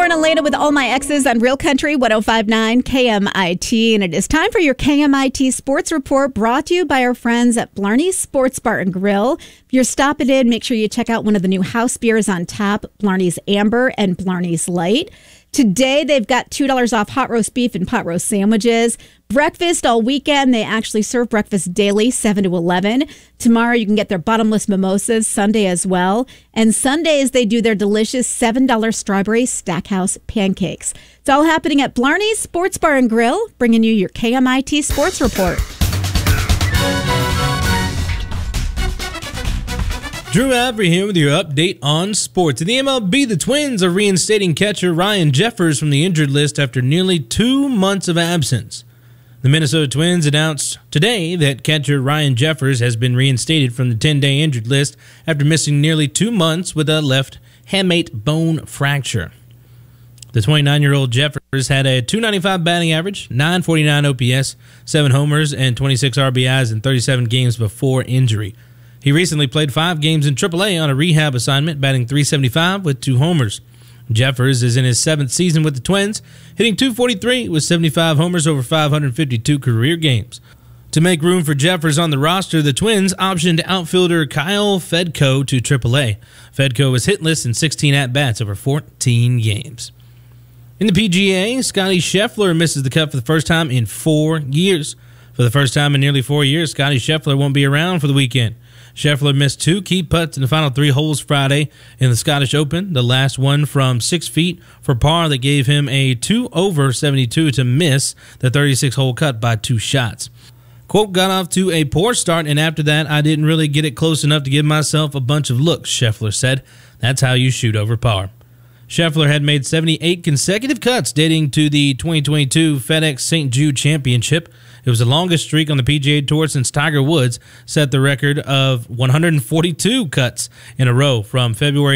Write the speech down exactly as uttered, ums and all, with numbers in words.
Lauren Elena with All My Exes on Real Country one oh five point nine K M I T. And it is time for your K M I T Sports Report, brought to you by our friends at Blarney's Sports Bar and Grill. If you're stopping in, make sure you check out one of the new house beers on tap, Blarney's Amber and Blarney's Light. Today, they've got two dollars off hot roast beef and pot roast sandwiches. Breakfast all weekend. They actually serve breakfast daily, seven to eleven. Tomorrow, you can get their bottomless mimosas, Sunday as well. And Sundays, they do their delicious seven dollars strawberry Stackhouse pancakes. It's all happening at Blarney's Sports Bar and Grill, bringing you your K M I T Sports Report. Drew Avery here with your update on sports. In the M L B, the Twins are reinstating catcher Ryan Jeffers from the injured list after nearly two months of absence. The Minnesota Twins announced today that catcher Ryan Jeffers has been reinstated from the ten-day injured list after missing nearly two months with a left hamate bone fracture. The twenty-nine-year-old Jeffers had a two ninety-five batting average, nine forty-nine O P S, seven homers, and twenty-six R B Is in thirty-seven games before injury. He recently played five games in triple A on a rehab assignment, batting three seventy-five with two homers. Jeffers is in his seventh season with the Twins, hitting two forty-three with seventy-five homers over five hundred fifty-two career games. To make room for Jeffers on the roster, the Twins optioned outfielder Kyle Fedko to triple A. Fedko was hitless in sixteen at-bats over fourteen games. In the P G A, Scotty Scheffler misses the cut for the first time in four years. For the first time in nearly four years, Scotty Scheffler won't be around for the weekend. Scheffler missed two key putts in the final three holes Friday in the Scottish Open, the last one from six feet for par that gave him a two over seventy-two to miss the thirty-six hole cut by two shots. Quote, got off to a poor start, and after that, I didn't really get it close enough to give myself a bunch of looks, Scheffler said. That's how you shoot over par. Scheffler had made seventy-eight consecutive cuts dating to the twenty twenty-two FedEx Saint Jude Championship. It was the longest streak on the P G A Tour since Tiger Woods set the record of one hundred forty-two cuts in a row from February